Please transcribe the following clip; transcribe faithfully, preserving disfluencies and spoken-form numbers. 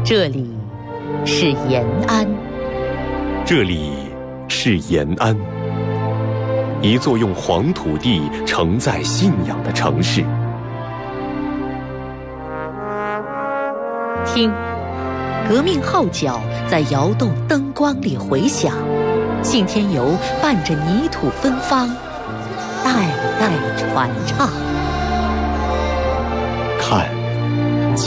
这里是延安， 这里是延安，一座用黄土地承载信仰的城市。 听，革命号角在摇动灯光里回响，信天游伴着泥土芬芳，代代传唱。